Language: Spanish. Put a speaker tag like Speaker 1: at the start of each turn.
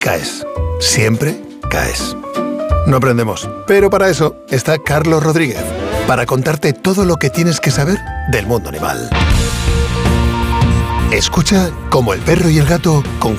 Speaker 1: caes. Siempre caes. No aprendemos, pero para eso está Carlos Rodríguez, para contarte todo lo que tienes que saber del mundo animal. Escucha Como el perro y el gato con